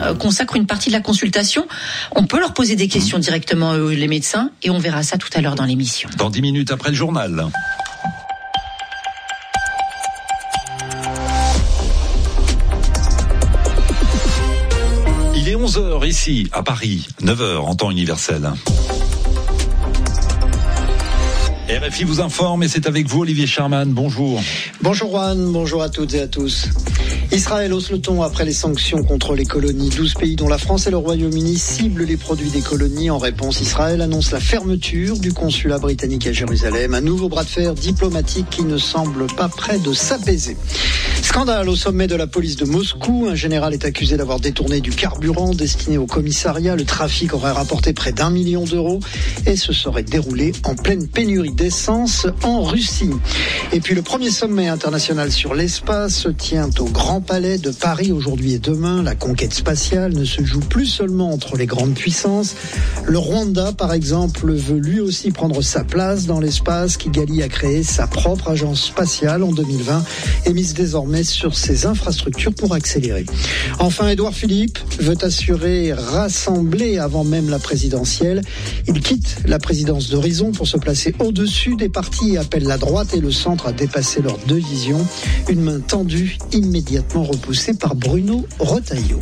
consacrent une partie de la consultation. On peut leur poser des questions directement, les médecins, et on verra ça tout à l'heure dans l'émission. Dans 10 minutes après le journal. Il est 11h ici, à Paris, 9h en temps universel. RFI vous informe et c'est avec vous Olivier Charman, bonjour. Bonjour Juan, bonjour à toutes et à tous. Israël hausse le ton après les sanctions contre les colonies. 12 pays dont la France et le Royaume-Uni ciblent les produits des colonies. En réponse, Israël annonce la fermeture du consulat britannique à Jérusalem. Un nouveau bras de fer diplomatique qui ne semble pas près de s'apaiser. Scandale au sommet de la police de Moscou. Un général est accusé d'avoir détourné du carburant destiné au commissariat. Le trafic aurait rapporté près d'1 million d'euros et se serait déroulé en pleine pénurie d'essence en Russie. Et puis le premier sommet international sur l'espace se tient au Grand Palais de Paris aujourd'hui et demain. La conquête spatiale ne se joue plus seulement entre les grandes puissances. Le Rwanda, par exemple, veut lui aussi prendre sa place dans l'espace. Kigali a créé sa propre agence spatiale en 2020 et mise désormais sur ses infrastructures pour accélérer. Enfin, Édouard Philippe veut assurer rassembler avant même la présidentielle. Il quitte la présidence d'Horizon pour se placer au-dessus des partis et appelle la droite et le centre à dépasser leurs divisions. Une main tendue immédiatement repoussée par Bruno Retailleau.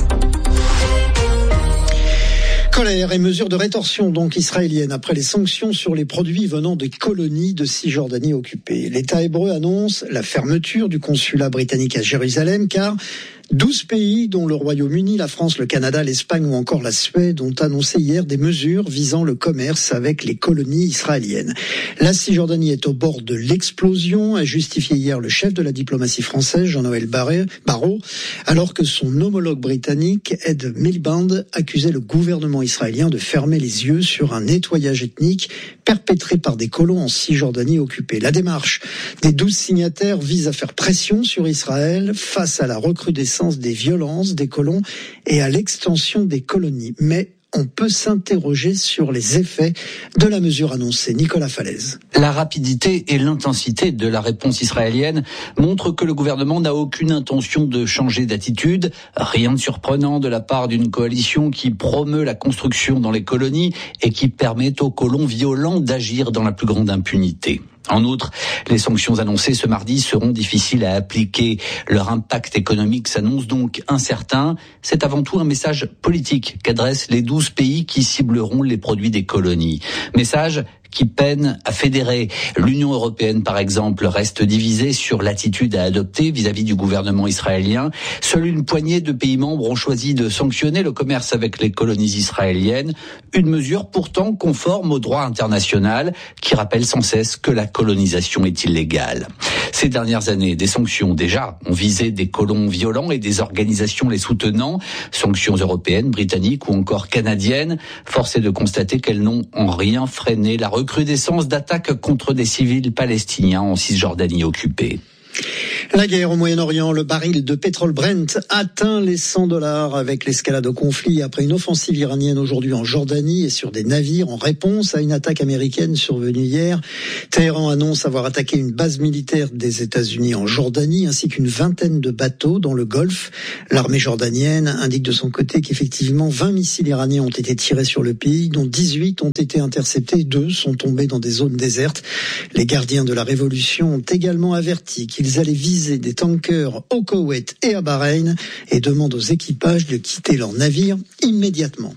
Colère et mesures de rétorsion donc israéliennes après les sanctions sur les produits venant des colonies de Cisjordanie occupées. L'État hébreu annonce la fermeture du consulat britannique à Jérusalem car 12 pays, dont le Royaume-Uni, la France, le Canada, l'Espagne ou encore la Suède, ont annoncé hier des mesures visant le commerce avec les colonies israéliennes. La Cisjordanie est au bord de l'explosion, a justifié hier le chef de la diplomatie française, Jean-Noël Barrot, alors que son homologue britannique, Ed Miliband, accusait le gouvernement israélien de fermer les yeux sur un nettoyage ethnique perpétré par des colons en Cisjordanie occupée. La démarche des 12 signataires vise à faire pression sur Israël face à la recrudescence des violences des colons et à l'extension des colonies. Mais on peut s'interroger sur les effets de la mesure annoncée. Nicolas Falaise. La rapidité et l'intensité de la réponse israélienne montrent que le gouvernement n'a aucune intention de changer d'attitude. Rien de surprenant de la part d'une coalition qui promeut la construction dans les colonies et qui permet aux colons violents d'agir dans la plus grande impunité. En outre, les sanctions annoncées ce mardi seront difficiles à appliquer. Leur impact économique s'annonce donc incertain. C'est avant tout un message politique qu'adressent les 12 pays qui cibleront les produits des colonies. Message qui peine à fédérer. L'Union européenne, par exemple, reste divisée sur l'attitude à adopter vis-à-vis du gouvernement israélien. Seule une poignée de pays membres ont choisi de sanctionner le commerce avec les colonies israéliennes. Une mesure pourtant conforme au droit international qui rappelle sans cesse que la colonisation est illégale. Ces dernières années, des sanctions déjà ont visé des colons violents et des organisations les soutenant. Sanctions européennes, britanniques ou encore canadiennes. Force est de constater qu'elles n'ont en rien freiné la recrudescence d'attaques contre des civils palestiniens en Cisjordanie occupée. La guerre au Moyen-Orient, le baril de pétrole Brent atteint les $100 avec l'escalade au conflit après une offensive iranienne aujourd'hui en Jordanie et sur des navires en réponse à une attaque américaine survenue hier. Téhéran annonce avoir attaqué une base militaire des États-Unis en Jordanie ainsi qu'une vingtaine de bateaux dans le Golfe. L'armée jordanienne indique de son côté qu'effectivement 20 missiles iraniens ont été tirés sur le pays, dont 18 ont été interceptés, 2 sont tombés dans des zones désertes. Les gardiens de la révolution ont également averti qu'ils allaient viser des tankers au Koweït et à Bahreïn et demandent aux équipages de quitter leurs navires immédiatement.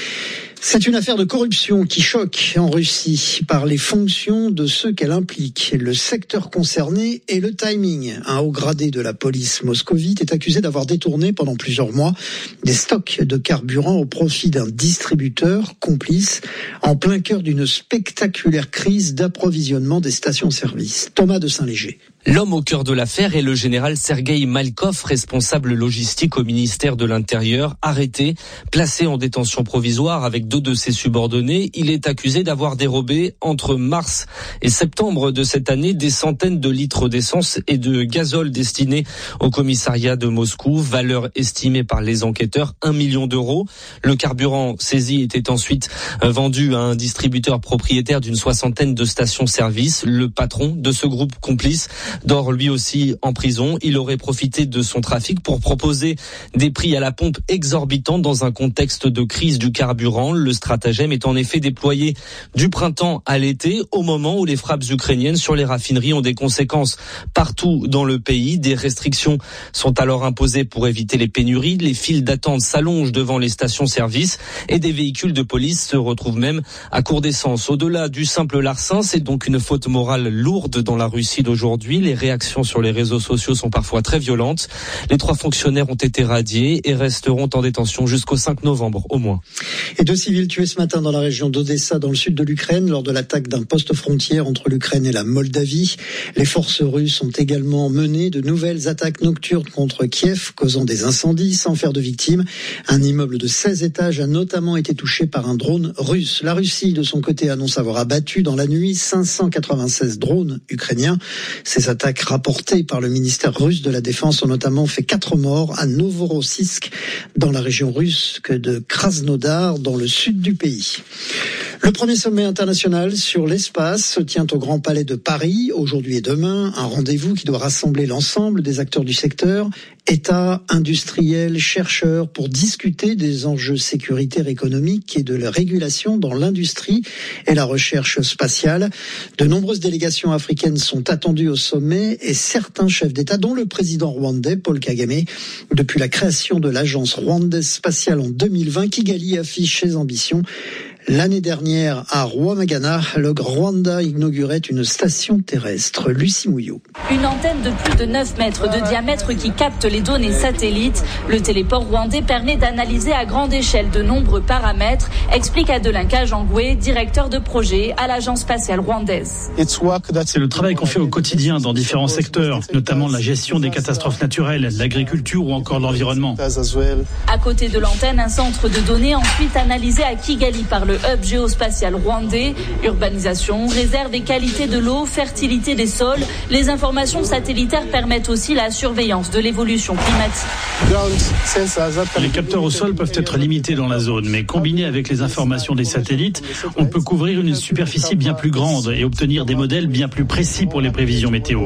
C'est une affaire de corruption qui choque en Russie par les fonctions de ceux qu'elle implique. Le secteur concerné et le timing. Un haut gradé de la police moscovite est accusé d'avoir détourné pendant plusieurs mois des stocks de carburant au profit d'un distributeur complice en plein cœur d'une spectaculaire crise d'approvisionnement des stations-service. Thomas de Saint-Léger. L'homme au cœur de l'affaire est le général Sergueï Malkov, responsable logistique au ministère de l'Intérieur, arrêté, placé en détention provisoire avec deux de ses subordonnés. Il est accusé d'avoir dérobé entre mars et septembre de cette année des centaines de litres d'essence et de gazole destinés au commissariat de Moscou, valeur estimée par les enquêteurs 1 million d'euros. Le carburant saisi était ensuite vendu à un distributeur propriétaire d'une soixantaine de stations-service. Le patron de ce groupe complice dort lui aussi en prison. Il aurait profité de son trafic pour proposer des prix à la pompe exorbitants dans un contexte de crise du carburant. Le stratagème est en effet déployé du printemps à l'été, au moment où les frappes ukrainiennes sur les raffineries ont des conséquences partout dans le pays. Des restrictions sont alors imposées pour éviter les pénuries. Les files d'attente s'allongent devant les stations-service et des véhicules de police se retrouvent même à court d'essence. Au-delà du simple larcin, c'est donc une faute morale lourde dans la Russie d'aujourd'hui. Les réactions sur les réseaux sociaux sont parfois très violentes. Les 3 fonctionnaires ont été radiés et resteront en détention jusqu'au 5 novembre au moins. Et 2 civils tués ce matin dans la région d'Odessa, dans le sud de l'Ukraine, lors de l'attaque d'un poste frontière entre l'Ukraine et la Moldavie. Les forces russes ont également mené de nouvelles attaques nocturnes contre Kiev, causant des incendies sans faire de victimes. Un immeuble de 16 étages a notamment été touché par un drone russe. La Russie, de son côté, annonce avoir abattu dans la nuit 596 drones ukrainiens. Ces attaques rapportées par le ministère russe de la Défense ont notamment fait 4 morts à Novorossiysk, dans la région russe de Krasnodar, dans le sud du pays. Le premier sommet international sur l'espace se tient au Grand Palais de Paris, aujourd'hui et demain. Un rendez-vous qui doit rassembler l'ensemble des acteurs du secteur, États, industriels, chercheurs, pour discuter des enjeux sécuritaires économiques et de la régulation dans l'industrie et la recherche spatiale. De nombreuses délégations africaines sont attendues au sommet et certains chefs d'État, dont le président rwandais, Paul Kagame. Depuis la création de l'agence rwandaise spatiale en 2020, Kigali affiche ses ambitions. L'année dernière, à Rwamagana, le Rwanda inaugurait une station terrestre. Lucie Mouillot. Une antenne de plus de 9 mètres de diamètre qui capte les données satellites. Le téléport rwandais permet d'analyser à grande échelle de nombreux paramètres, explique Adelin Kajangwe, directeur de projet à l'agence spatiale rwandaise. C'est le travail qu'on fait au quotidien dans différents secteurs, notamment la gestion des catastrophes naturelles, l'agriculture ou encore l'environnement. À côté de l'antenne, un centre de données ensuite analysé à Kigali par le hub géospatial rwandais. Urbanisation, réserve et qualité de l'eau, fertilité des sols. Les informations satellitaires permettent aussi la surveillance de l'évolution climatique. Les capteurs au sol peuvent être limités dans la zone, mais combinés avec les informations des satellites, on peut couvrir une superficie bien plus grande et obtenir des modèles bien plus précis pour les prévisions météo.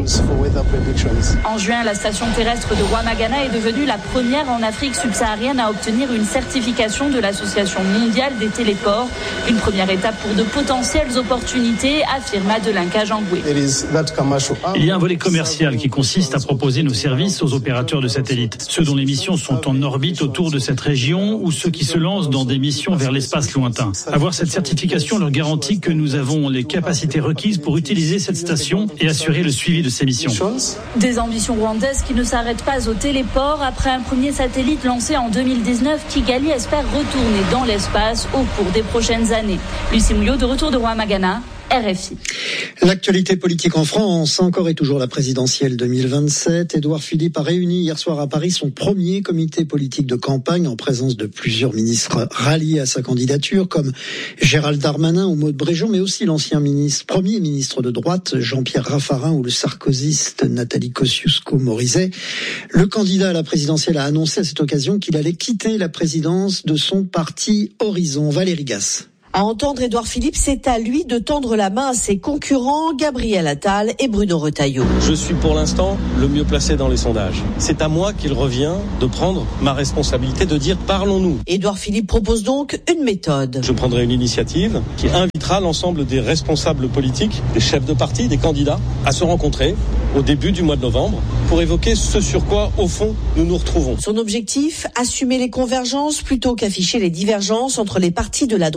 En juin, la station terrestre de Rwamagana est devenue la première en Afrique subsaharienne à obtenir une certification de l'Association mondiale des téléports. Une première étape pour de potentielles opportunités, affirme Adelin Kajangwe. Il y a un volet commercial qui consiste à proposer nos services aux opérateurs de satellites, ceux dont les missions sont en orbite autour de cette région ou ceux qui se lancent dans des missions vers l'espace lointain. Avoir cette certification leur garantit que nous avons les capacités requises pour utiliser cette station et assurer le suivi de ces missions. Des ambitions rwandaises qui ne s'arrêtent pas au téléport. Après un premier satellite lancé en 2019, Kigali espère retourner dans l'espace au cours des prochaines années. Lucie Mouillot, de retour de Rwamagana, RFI. L'actualité politique en France, encore et toujours la présidentielle 2027. Édouard Philippe a réuni hier soir à Paris son premier comité politique de campagne en présence de plusieurs ministres ralliés à sa candidature, comme Gérald Darmanin ou Maud Bréjon, mais aussi l'ancien premier ministre de droite, Jean-Pierre Raffarin, ou le sarkozyste Nathalie Kosciusko-Morizet. Le candidat à la présidentielle a annoncé à cette occasion qu'il allait quitter la présidence de son parti Horizon. Valérie Gasse. À entendre Édouard Philippe, c'est à lui de tendre la main à ses concurrents, Gabriel Attal et Bruno Retailleau. Je suis pour l'instant le mieux placé dans les sondages. C'est à moi qu'il revient de prendre ma responsabilité, de dire parlons-nous. Édouard Philippe propose donc une méthode. Je prendrai une initiative qui invitera l'ensemble des responsables politiques, des chefs de parti, des candidats, à se rencontrer au début du mois de novembre pour évoquer ce sur quoi, au fond, nous nous retrouvons. Son objectif, assumer les convergences plutôt qu'afficher les divergences entre les partis de la droite et du centre.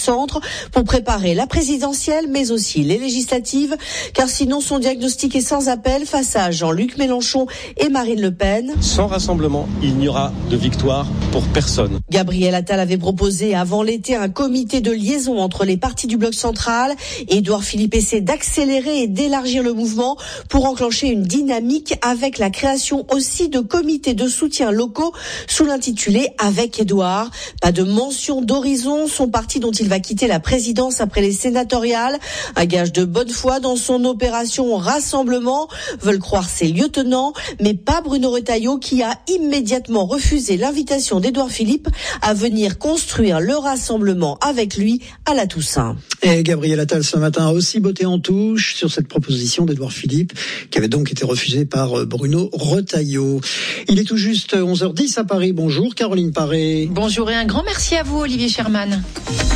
centre pour préparer la présidentielle, mais aussi les législatives, car sinon son diagnostic est sans appel face à Jean-Luc Mélenchon et Marine Le Pen. Sans rassemblement, il n'y aura de victoire pour personne. Gabriel Attal avait proposé avant l'été un comité de liaison entre les partis du bloc central. Édouard Philippe essaie d'accélérer et d'élargir le mouvement pour enclencher une dynamique avec la création aussi de comités de soutien locaux sous l'intitulé « Avec Édouard ». Pas de mention d'Horizon, son parti dont il va quitter la présidence après les sénatoriales. Un gage de bonne foi dans son opération rassemblement, veulent croire ses lieutenants, mais pas Bruno Retailleau qui a immédiatement refusé l'invitation d'Édouard Philippe à venir construire le rassemblement avec lui à la Toussaint. Et Gabriel Attal ce matin a aussi botté en touche sur cette proposition d'Édouard Philippe qui avait donc été refusée par Bruno Retailleau. Il est tout juste 11h10 à Paris. Bonjour Caroline Paré. Bonjour et un grand merci à vous Olivier Sherman.